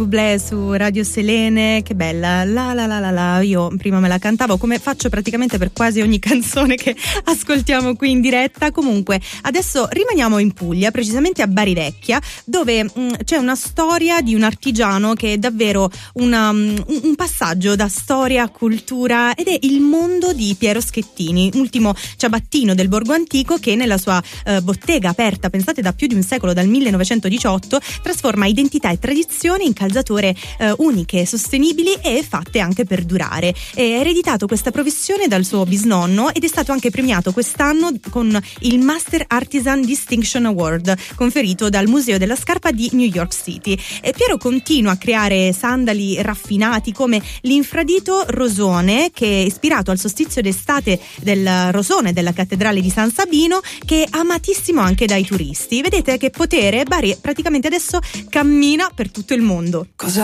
Bublé su Radio Selene, che bella, la. Io prima me la cantavo, come faccio praticamente per quasi ogni canzone che ascoltiamo qui in diretta. Comunque adesso rimaniamo in Puglia, precisamente a Bari Vecchia, dove c'è una storia di un artigiano che è davvero un passaggio da storia a cultura, ed è il mondo di Piero Schettini, ultimo ciabattino del Borgo Antico, che nella sua bottega aperta, pensate, da più di un secolo, dal 1918, trasforma identità e tradizioni in calzature uniche, sostenibili e fatte anche per durare. Ha ereditato questa professione dal suo bisnonno ed è stato anche premiato quest'anno con il Master Artisan Distinction Award, conferito dal Museo della Scarpa di New York City. Piero continua a creare sandali raffinati come l'infradito rosone, che è ispirato al solstizio d'estate del rosone della cattedrale di San Sabino, che è amatissimo anche dai turisti. Vedete che potere, Bari praticamente adesso cammina per tutto il mondo. Cosa